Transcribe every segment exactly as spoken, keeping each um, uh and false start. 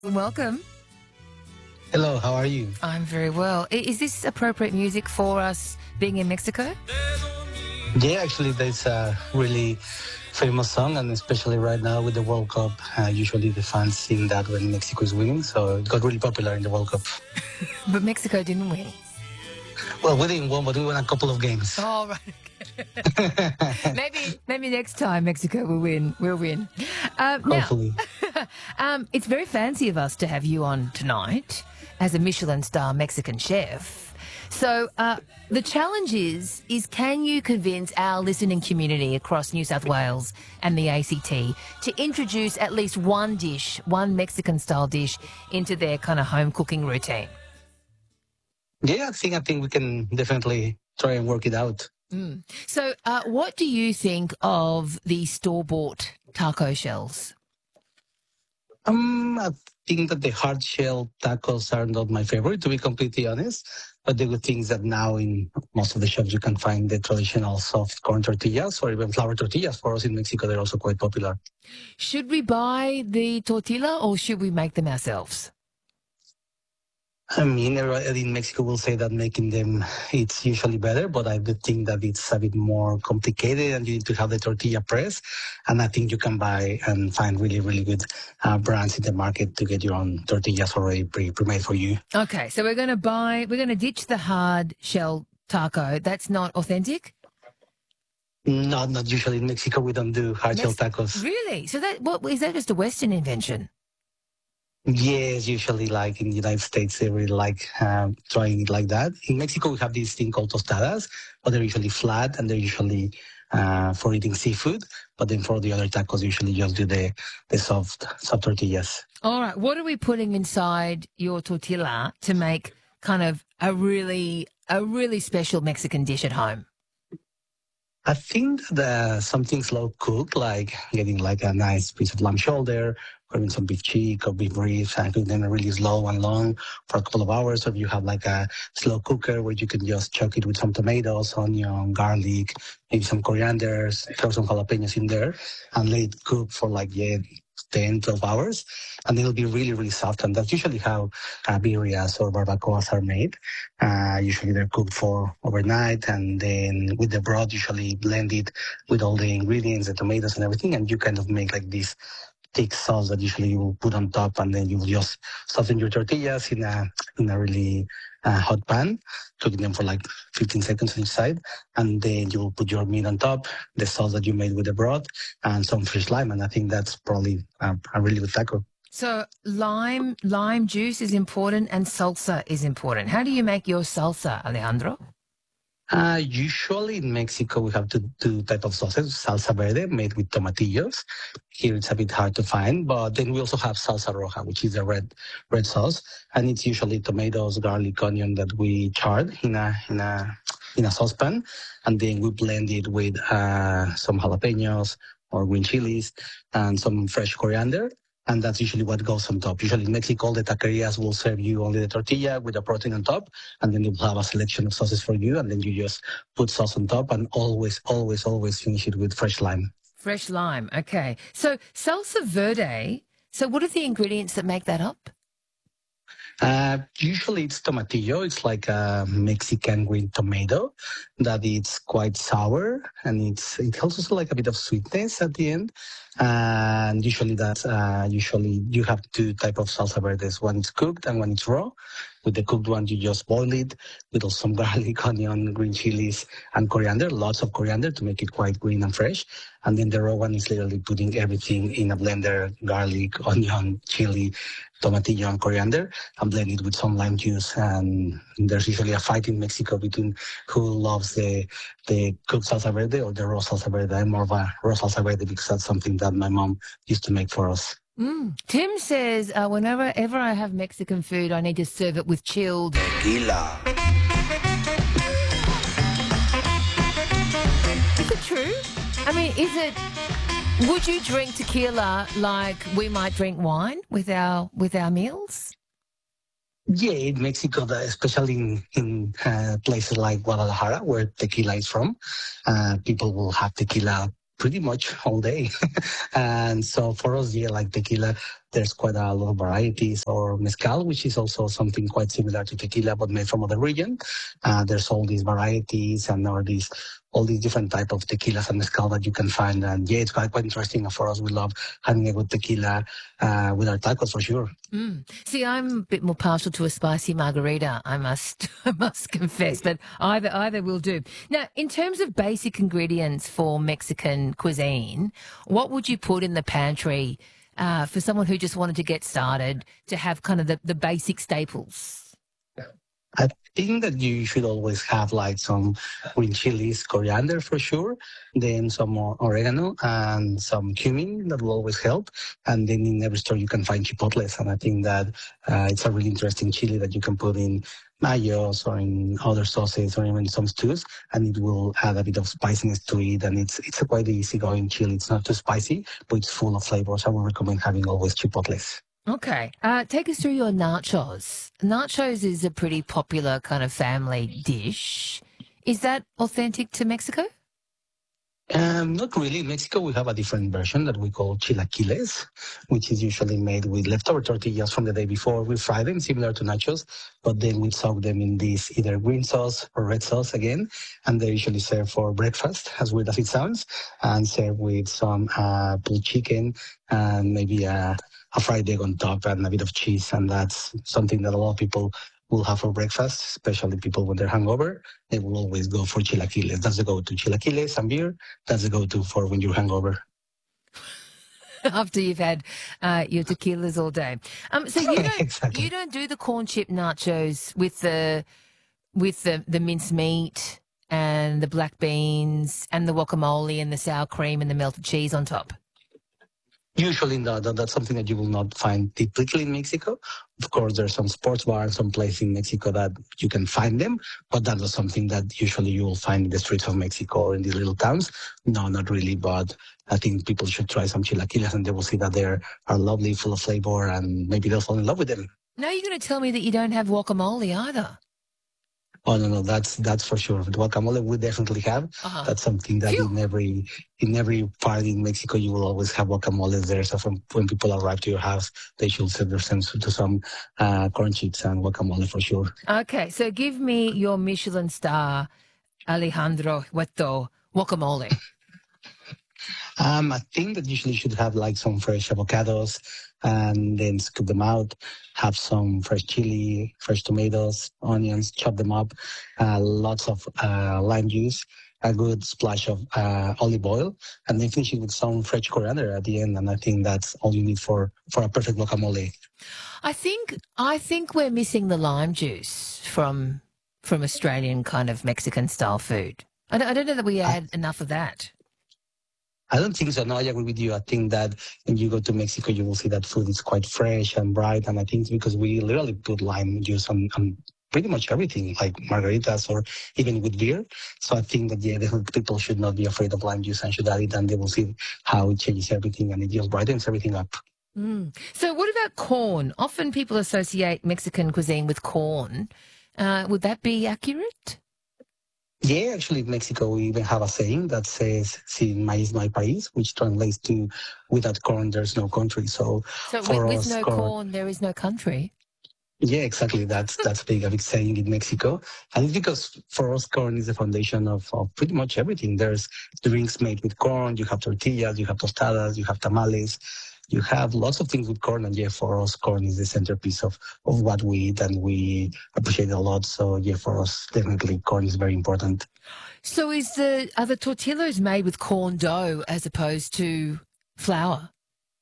Welcome. Hello, how are you? I'm very well. I- Is this appropriate music for us being in Mexico? Yeah, actually, that's a really famous song, and especially right now with the World Cup, uh, usually the fans sing that when Mexico is winning, so it got really popular in the World Cup. But Mexico didn't win. Well, we didn't win, but we won a couple of games. Oh, right. maybe maybe next time Mexico will win. We'll win. Um, now, Hopefully. um, it's very fancy of us to have you on tonight as a Michelin star Mexican chef. So uh, the challenge is, is can you convince our listening community across New South Wales and the A C T to introduce at least one dish, one Mexican-style dish, into their kind of home cooking routine? Yeah, I think I think we can definitely try and work it out. Mm. So uh, what do you think of the store-bought taco shells? Um, I think that the hard shell tacos are not my favorite, to be completely honest. But the good thing is that now in most of the shops you can find the traditional soft corn tortillas or even flour tortillas. For us in Mexico, they're also quite popular. Should we buy the tortilla or should we make them ourselves? I mean, everybody in Mexico will say that making them it's usually better, but I do think that it's a bit more complicated, and you need to have the tortilla press. And I think you can buy and find really, really good uh, brands in the market to get your own tortillas already pre pre-made for you. Okay, so we're going to buy, we're going to ditch the hard shell taco. That's not authentic? Not, not usually in Mexico. We don't do hard shell That's- tacos. Really? So that what is that just a Western invention? Yes, usually like in the United States, they really like um, trying it like that. In Mexico, we have this thing called tostadas, but they're usually flat and they're usually uh, for eating seafood. But then for the other tacos, usually just do the, the soft, soft tortillas. All right, what are we putting inside your tortilla to make kind of a really a really special Mexican dish at home? I think that uh, something slow cooked, like getting like a nice piece of lamb shoulder, or even some beef cheek or beef ribs, and cooking them really slow and long for a couple of hours. Or if you have like a slow cooker where you can just chuck it with some tomatoes, onion, garlic, maybe some coriander, throw some jalapenos in there, and let it cook for like yeah, ten, twelve hours, and it'll be really, really soft. And that's usually how uh, birrias or barbacoas are made. Uh, usually they're cooked for overnight, and then with the broth, usually blend it with all the ingredients, the tomatoes and everything, and you kind of make like this thick sauce that usually you will put on top, and then you will just soften your tortillas in a in a really uh, hot pan, cooking them for like fifteen seconds on each side, and then you will put your meat on top, the sauce that you made with the broth, and some fresh lime, and I think that's probably uh, a really good taco. So lime lime juice is important and salsa is important. How do you make your salsa, Alejandro? Uh, usually in Mexico, we have two, two type of sauces, salsa verde made with tomatillos. Here it's a bit hard to find, but then we also have salsa roja, which is a red, red sauce. And it's usually tomatoes, garlic, onion that we chard in a, in a, in a saucepan. And then we blend it with, uh, some jalapenos or green chilies and some fresh coriander. And that's usually what goes on top. Usually in Mexico, all the taquerias will serve you only the tortilla with the protein on top, and then they will have a selection of sauces for you, and then you just put sauce on top, and always, always, always finish it with fresh lime. Fresh lime. Okay. So salsa verde. So what are the ingredients that make that up? Uh, usually it's tomatillo. It's like a Mexican green tomato that it's quite sour, and it's it also like a bit of sweetness at the end. And usually that's uh, usually you have two type of salsa verdes. One is cooked and one is raw. With the cooked one, you just boil it with also some garlic, onion, green chilies, and coriander. Lots of coriander to make it quite green and fresh. And then the raw one is literally putting everything in a blender: garlic, onion, chili, tomatillo, and coriander, and blend it with some lime juice. And there's usually a fight in Mexico between who loves the the cooked salsa verde or the raw salsa verde. I'm more of a raw salsa verde because that's something that my mom used to make for us. Mm. Tim says, uh, whenever ever I have Mexican food, I need to serve it with chilled. Tequila. Is it true? I mean, is it? Would you drink tequila like we might drink wine with our with our meals? Yeah, in Mexico, the- especially in, in uh, places like Guadalajara, where tequila is from, uh, people will have tequila pretty much all day. And so for us, yeah, like tequila there's quite a lot of varieties, or mezcal, which is also something quite similar to tequila, but made from other region. Uh, there's all these varieties and all these all these different type of tequilas and mezcal that you can find. And yeah, it's quite, quite interesting. And for us, we love having a good tequila uh, with our tacos for sure. Mm. See, I'm a bit more partial to a spicy margarita, I must I must confess, but either either will do. Now, in terms of basic ingredients for Mexican cuisine, what would you put in the pantry uh, for someone who just wanted to get started to have kind of the, the basic staples? I think that you should always have like some green chilies, coriander for sure, then some more oregano and some cumin that will always help. And then in every store you can find chipotles. And I think that uh, it's a really interesting chili that you can put in mayos or in other sauces or even some stews, and it will add a bit of spiciness to it. And it's it's a quite easygoing chili. It's not too spicy, but it's full of flavors. I would recommend having always chipotles. Okay. Uh, take us through your nachos. Nachos is a pretty popular kind of family dish. Is that authentic to Mexico? Um, not really. In Mexico, we have a different version that we call chilaquiles, which is usually made with leftover tortillas from the day before. We fry them similar to nachos, but then we soak them in this either green sauce or red sauce again. And they usually serve for breakfast, as weird as it sounds, and serve with some uh, pulled chicken and maybe a, a fried egg on top and a bit of cheese. And that's something that a lot of people will have for breakfast, especially people when they're hungover. They will always go for chilaquiles. That's the go-to. Chilaquiles and beer, that's the go-to for when you're hungover. After you've had uh, your tequilas all day. Um, so you don't Exactly. you don't do the corn chip nachos with the with the, the minced meat and the black beans and the guacamole and the sour cream and the melted cheese on top. Usually no, that, that's something that you will not find typically in Mexico. Of course, there's some sports bars, some places in Mexico that you can find them, but that is something that usually you will find in the streets of Mexico or in these little towns. No, not really, but I think people should try some chilaquiles and they will see that they are lovely, full of flavor, and maybe they'll fall in love with them. Now you're going to tell me that you don't have guacamole either. Oh no, no, that's that's for sure. The guacamole we definitely have. Uh-huh. That's something that Phew. in every in every party in Mexico you will always have guacamole there. So from, when people arrive to your house, they should set themselves to some uh, corn chips and guacamole for sure. Okay, so give me your Michelin star, Alejandro Hueto guacamole. Um, I think that usually you should have like some fresh avocados and then scoop them out, have some fresh chili, fresh tomatoes, onions, chop them up, uh, lots of uh, lime juice, a good splash of uh, olive oil, and then finish it with some fresh coriander at the end. And I think that's all you need for, for a perfect guacamole. I think I think we're missing the lime juice from from Australian kind of Mexican style food. I don't, I don't know that we add enough of that. I don't think so. No, I agree with you. I think that when you go to Mexico, you will see that food is quite fresh and bright. And I think it's because we literally put lime juice on, on pretty much everything, like margaritas or even with beer. So I think that, yeah, the people should not be afraid of lime juice and should add it, and they will see how it changes everything and it just brightens everything up. Mm. So what about corn? Often people associate Mexican cuisine with corn. Uh, would that be accurate? Yeah, actually, in Mexico, we even have a saying that says, sin maíz no hay país, which translates to, without corn, there's no country. So, So for with, with us, no corn, corn, there is no country. yeah, exactly. That's that's a big, a big saying in Mexico. And it's because for us, corn is the foundation of, of pretty much everything. There's drinks made with corn, you have tortillas, you have tostadas, you have tamales. You have lots of things with corn, and yeah, for us, corn is the centerpiece of, of what we eat, and we appreciate it a lot. So yeah, for us, definitely corn is very important. So is the are the tortillas made with corn dough as opposed to flour?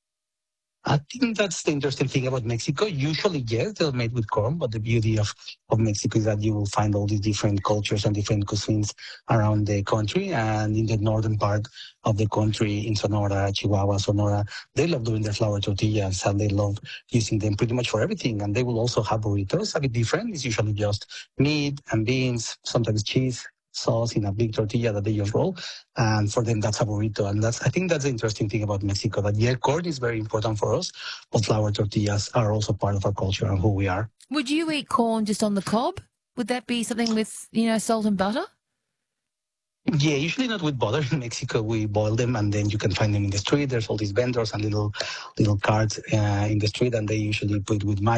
I think that's the interesting thing about Mexico. Usually, yes, they're made with corn, but the beauty of, of Mexico is that you will find all these different cultures and different cuisines around the country. And in the northern part of the country, in Sonora, Chihuahua, Sonora, they love doing their flour tortillas and they love using them pretty much for everything. And they will also have burritos, a bit different. It's usually just meat and beans, sometimes cheese, sauce in a big tortilla that they just roll. And for them, that's a burrito. And that's, I think that's the interesting thing about Mexico, that yeah, corn is very important for us, but flour tortillas are also part of our culture and who we are. Would you eat corn just on the cob? Would that be something with, you know, salt and butter? Yeah, usually not with butter. In Mexico, we boil them and then you can find them in the street. There's all these vendors and little little carts uh, in the street, and they usually put with